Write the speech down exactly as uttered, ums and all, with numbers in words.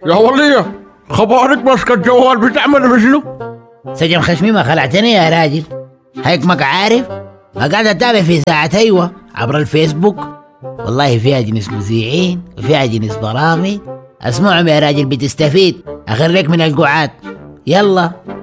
يا ولية، خبارك ماسكة الجوال بتعمل شنو؟ سجن خشمي ما خلعتني يا راجل. هيك ماك عارف ما قاعد اتابع في ساعة ايوه عبر الفيسبوك. والله فيها جنس مذيعين وفيها جنس برامج، اسمعهم يا راجل بتستفيد. اخريك من القعاد. يلا